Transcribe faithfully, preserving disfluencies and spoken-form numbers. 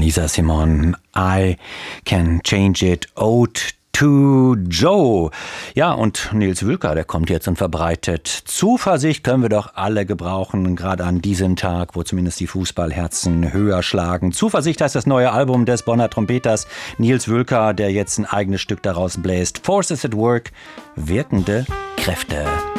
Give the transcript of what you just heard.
Nisa Simone, I Can Change It, Ode to Joe. Ja, und Nils Wülker, der kommt jetzt und verbreitet Zuversicht, können wir doch alle gebrauchen, gerade an diesem Tag, wo zumindest die Fußballherzen höher schlagen. Zuversicht heißt das neue Album des Bonner Trompeters Nils Wülker, der jetzt ein eigenes Stück daraus bläst. Forces at Work, wirkende Kräfte.